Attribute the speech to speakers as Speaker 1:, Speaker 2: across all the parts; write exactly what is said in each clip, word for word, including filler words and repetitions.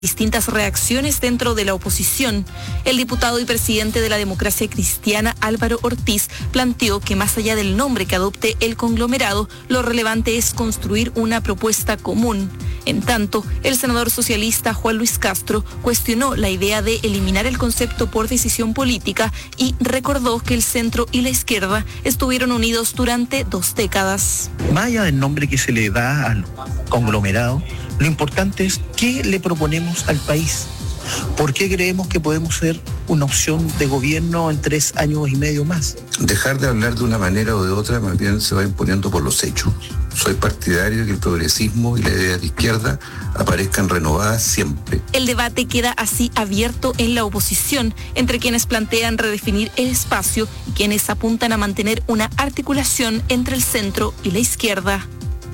Speaker 1: distintas reacciones dentro de la oposición. El diputado y presidente de la Democracia Cristiana, Álvaro Ortiz, planteó que más allá del nombre que adopte el conglomerado, lo relevante es construir una propuesta común. En tanto, el senador socialista Juan Luis Castro cuestionó la idea de eliminar el concepto por decisión política y recordó que el centro y la izquierda estuvieron unidos durante dos décadas.
Speaker 2: Más allá del nombre que se le da al conglomerado, lo importante es qué le proponemos al país. ¿Por qué creemos que podemos ser una opción de gobierno en tres años y medio más?
Speaker 3: Dejar de hablar de una manera o de otra más bien se va imponiendo por los hechos. Soy partidario de que el progresismo y la idea de izquierda aparezcan renovadas siempre.
Speaker 1: El debate queda así abierto en la oposición, entre quienes plantean redefinir el espacio y quienes apuntan a mantener una articulación entre el centro y la izquierda.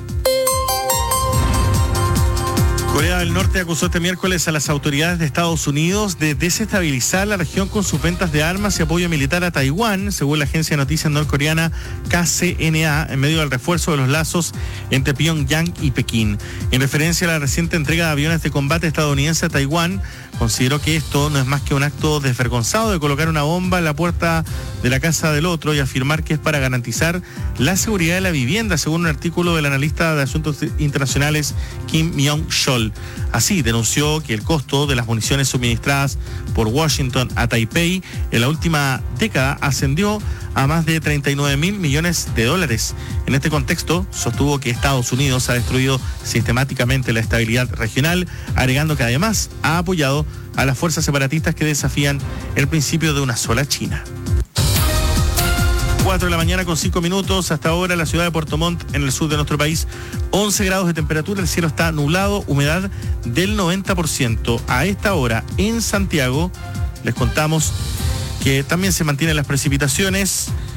Speaker 4: Corea del Norte acusó este miércoles a las autoridades de Estados Unidos de desestabilizar la región con sus ventas de armas y apoyo militar a Taiwán, según la agencia de noticias norcoreana K C N A, en medio del refuerzo de los lazos entre Pyongyang y Pekín. En referencia a la reciente entrega de aviones de combate estadounidense a Taiwán, consideró que esto no es más que un acto desvergonzado de colocar una bomba en la puerta de la casa del otro y afirmar que es para garantizar la seguridad de la vivienda, según un artículo del analista de asuntos internacionales Kim Myong-chol. Así, denunció que el costo de las municiones suministradas por Washington a Taipei en la última década ascendió a más de treinta y nueve mil millones de dólares. En este contexto, sostuvo que Estados Unidos ha destruido sistemáticamente la estabilidad regional, agregando que además ha apoyado a las fuerzas separatistas que desafían el principio de una sola China. cuatro de la mañana con cinco minutos. Hasta ahora la ciudad de Puerto Montt, en el sur de nuestro país, once grados de temperatura, el cielo está nublado, humedad del noventa por ciento. A esta hora en Santiago les contamos que también se mantienen las precipitaciones.